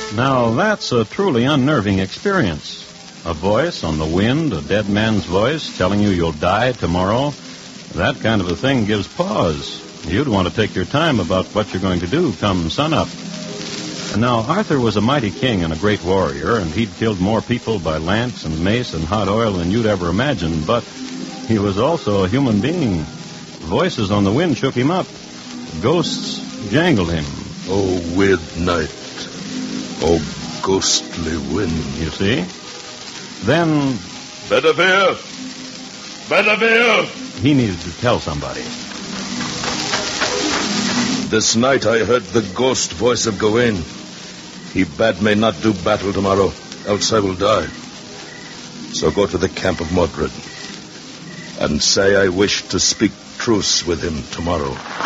Now, that's a truly unnerving experience. A voice on the wind, a dead man's voice, telling you you'll die tomorrow. That kind of a thing gives pause. You'd want to take your time about what you're going to do come sunup. Now, Arthur was a mighty king and a great warrior, and he'd killed more people by lance and mace and hot oil than you'd ever imagine, but he was also a human being. Voices on the wind shook him up. Ghosts jangled him. Oh, weird night. Oh, ghostly wind. You see? Then... Bedivere! Bedivere! He needed to tell somebody. This night I heard the ghost voice of Gawain. He bade me not do battle tomorrow, else I will die. So go to the camp of Mordred and say I wish to speak truce with him tomorrow.